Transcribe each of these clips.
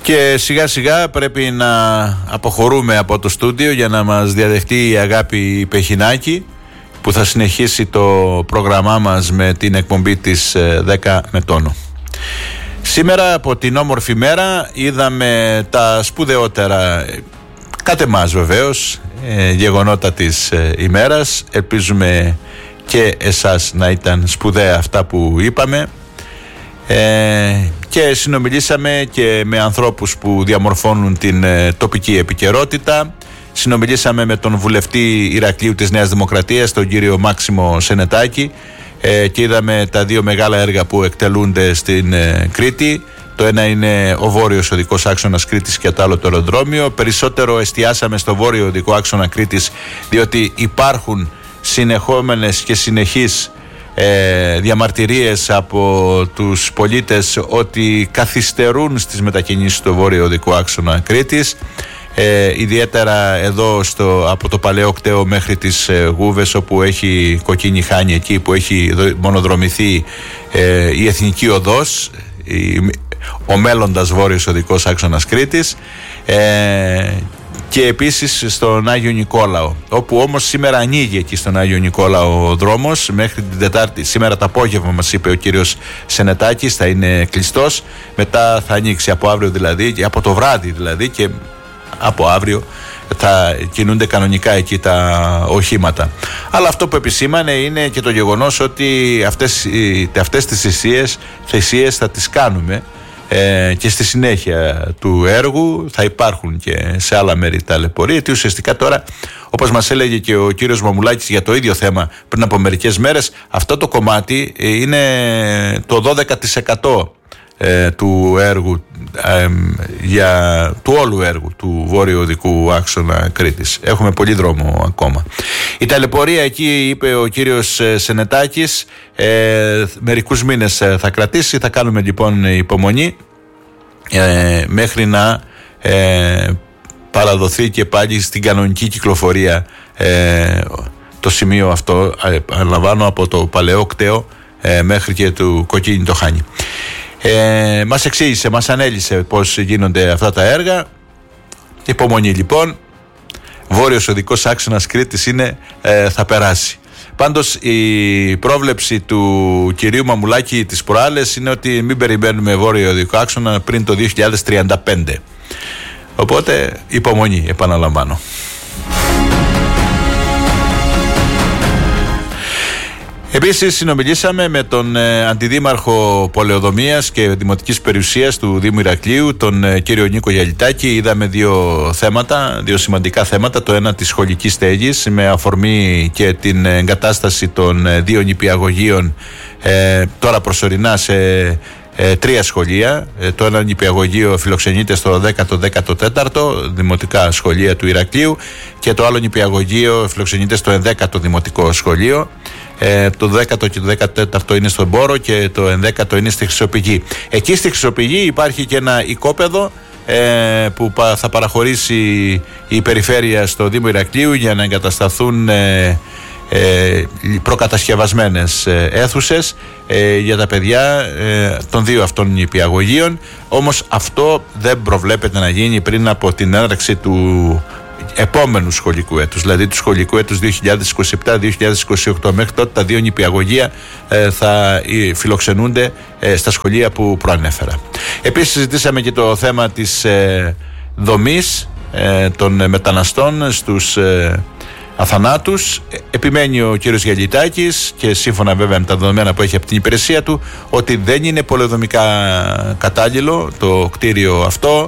Και σιγά σιγά πρέπει να αποχωρούμε από το στούντιο για να μας διαδεχτεί η Αγάπη Πεχινάκη, που θα συνεχίσει το πρόγραμμά μας με την εκπομπή της 10 με τόνο. Σήμερα από την όμορφη μέρα είδαμε τα σπουδαιότερα, κατ' εμάς βεβαίως, γεγονότα της ημέρας. Ελπίζουμε και εσάς να ήταν σπουδαία αυτά που είπαμε. Και συνομιλήσαμε και με ανθρώπους που διαμορφώνουν την τοπική επικαιρότητα. Συνομιλήσαμε με τον βουλευτή Ηρακλείου της Νέας Δημοκρατίας, τον κύριο Μάξιμο Σενετάκη, και είδαμε τα δύο μεγάλα έργα που εκτελούνται στην Κρήτη. Το ένα είναι ο βόρειος οδικός άξονας Κρήτης και το άλλο το αεροδρόμιο. Περισσότερο εστιάσαμε στο βόρειο οδικό άξονα Κρήτης, διότι υπάρχουν συνεχόμενες και συνεχείς διαμαρτυρίες από τους πολίτες ότι καθυστερούν στις μετακινήσεις στο βόρειο οδικό άξονα Κρήτης, ιδιαίτερα εδώ από το παλαιό κτέο μέχρι τις Γούβες, όπου έχει κοκκίνη χάνη, εκεί που έχει μονοδρομηθεί η Εθνική Οδός, ο μέλλοντας βόρειος οδικός άξονας Κρήτης, και επίσης στον Άγιο Νικόλαο, όπου όμως σήμερα ανοίγει εκεί στον Άγιο Νικόλαο ο δρόμος μέχρι την Τετάρτη. Σήμερα το απόγευμα μας είπε ο κύριος Σενετάκης θα είναι κλειστός, μετά θα ανοίξει από αύριο δηλαδή, από το βράδυ δηλαδή, και από αύριο θα κινούνται κανονικά εκεί τα οχήματα. Αλλά αυτό που επισήμανε είναι και το γεγονός ότι αυτές τις θυσίες θα τις κάνουμε, και στη συνέχεια του έργου θα υπάρχουν και σε άλλα μέρη ταλαιπωρία, γιατί ουσιαστικά τώρα, όπως μας έλεγε και ο κύριος Μαμουλάκης για το ίδιο θέμα πριν από μερικές μέρες, αυτό το κομμάτι είναι το 12% του έργου, του όλου έργου του βόρειου οδικού άξονα Κρήτης. Έχουμε πολύ δρόμο ακόμα. Η ταλαιπωρία εκεί, είπε ο κύριος Σενετάκης, μερικούς μήνες θα κρατήσει. Θα κάνουμε λοιπόν υπομονή μέχρι να παραδοθεί και πάλι στην κανονική κυκλοφορία το σημείο αυτό, αναλαμβάνω, από το παλαιό κτέο μέχρι και του κοκκίνη το χάνι. Μας εξήγησε, μας ανέλησε πώς γίνονται αυτά τα έργα. Υπομονή λοιπόν. Βόρειος οδικός άξονας Κρήτης είναι, θα περάσει. Πάντως η πρόβλεψη του κυρίου Μαμουλάκη τις προάλλες είναι ότι μην περιμένουμε βόρειο οδικό άξονα πριν το 2035. Οπότε υπομονή, επαναλαμβάνω. Επίσης συνομιλήσαμε με τον αντιδήμαρχο Πολεοδομίας και Δημοτικής Περιουσίας του Δήμου Ηρακλείου, τον κύριο Νίκο Γιαλιτάκη. Είδαμε δύο σημαντικά θέματα. Το ένα της σχολικής στέγης, με αφορμή και την εγκατάσταση των δύο νηπιαγωγείων τώρα προσωρινά σε 3 σχολεία. Το ένα νηπιαγωγείο φιλοξενείται στο 14ο Δημοτικά Σχολεία του Ηρακλείου και το άλλο νηπιαγωγείο φιλοξενείται στο 11ο Δημοτικό Σχολείο. Το 10ο και το 14ο είναι στον Πόρο και το 11ο είναι στη Χρυσοπηγή. Εκεί στη Χρυσοπηγή υπάρχει και ένα οικόπεδο που θα παραχωρήσει η περιφέρεια στο Δήμο Ηρακλείου για να εγκατασταθούν προκατασκευασμένες αίθουσες για τα παιδιά των δύο αυτών νηπιαγωγείων. Όμως αυτό δεν προβλέπεται να γίνει πριν από την έναρξη του επόμενου σχολικού έτους, δηλαδή του σχολικού έτους 2027-2028. Μέχρι τότε τα δύο νηπιαγωγεία θα φιλοξενούνται στα σχολεία που προανέφερα. Επίσης συζητήσαμε και το θέμα της δομής των μεταναστών στους αθανάτους. Επιμένει ο κύριος Γιαλιτάκης, και σύμφωνα βέβαια με τα δεδομένα που έχει από την υπηρεσία του, ότι δεν είναι πολεοδομικά κατάλληλο το κτίριο αυτό,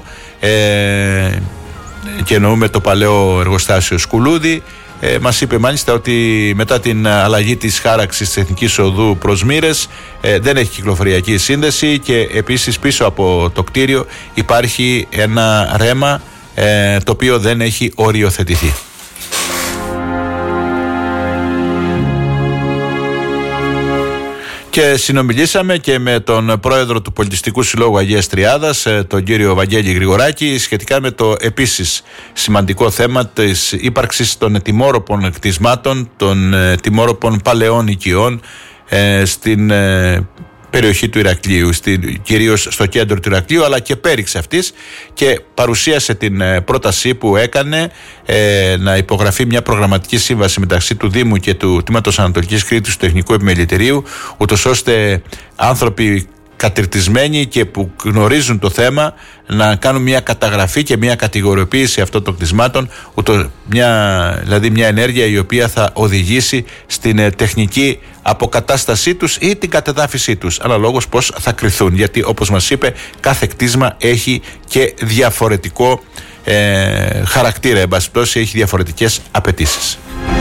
και εννοούμε το παλαιό εργοστάσιο Σκουλούδη. Μας είπε μάλιστα ότι μετά την αλλαγή της χάραξης της Εθνικής Οδού προς Μύρες δεν έχει κυκλοφοριακή σύνδεση, και επίσης πίσω από το κτίριο υπάρχει ένα ρέμα το οποίο δεν έχει οριοθετηθεί. Και συνομιλήσαμε και με τον πρόεδρο του Πολιτιστικού Συλλόγου Αγίας Τριάδας, τον κύριο Βαγγέλη Γρηγοράκη, σχετικά με το επίσης σημαντικό θέμα της ύπαρξης των ετοιμόρροπων κτισμάτων, των ετοιμόρροπων παλαιών οικειών στην περιοχή του Ηρακλείου, κυρίως στο κέντρο του Ηρακλείου, αλλά και πέριξ αυτής, και παρουσίασε την πρότασή που έκανε να υπογραφεί μια προγραμματική σύμβαση μεταξύ του Δήμου και του Τμήματος Ανατολικής Κρήτης του Τεχνικού Επιμελητηρίου, ούτως δηλαδή άνθρωποι κατηρτισμένοι και που γνωρίζουν το να κάνουν μια καταγραφή και μια κατηγοριοποίηση αυτών των κτισμάτων, δηλαδή μια ενέργεια η οποία θα οδηγήσει στην τεχνική αποκατάστασή τους ή την κατεδάφιση τους, αναλόγως πώς θα κριθούν, γιατί όπως μας είπε κάθε κτίσμα έχει και διαφορετικό χαρακτήρα, εν πάση πτώση έχει διαφορετικές απαιτήσεις.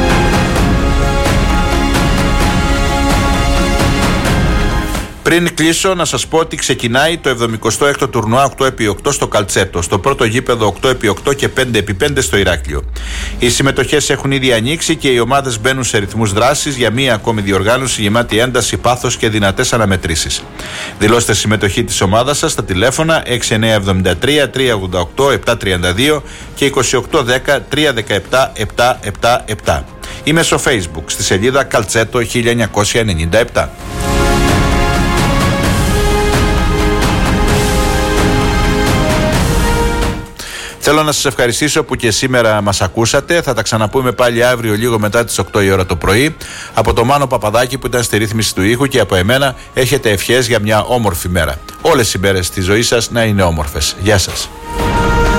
Πριν κλείσω, να σας πω ότι ξεκινάει το 76ο τουρνουά 8x8 στο Καλτσέτο, στο πρώτο γήπεδο 8x8 και 5x5 στο Ηράκλειο. Οι συμμετοχές έχουν ήδη ανοίξει και οι ομάδες μπαίνουν σε ρυθμούς δράσης για μία ακόμη διοργάνωση γεμάτη ένταση, πάθος και δυνατές αναμετρήσεις. Δηλώστε συμμετοχή της ομάδας σας στα τηλέφωνα 6973 388 732 και 2810 317 777 ή μέσω Facebook στη σελίδα Καλτσέτο 1997. Θέλω να σας ευχαριστήσω που και σήμερα μας ακούσατε. Θα τα ξαναπούμε πάλι αύριο λίγο μετά τις 8 η ώρα το πρωί. Από το Μάνο Παπαδάκη που ήταν στη ρύθμιση του ήχου και από εμένα έχετε ευχές για μια όμορφη μέρα. Όλες οι μέρες της ζωής σας να είναι όμορφες. Γεια σας.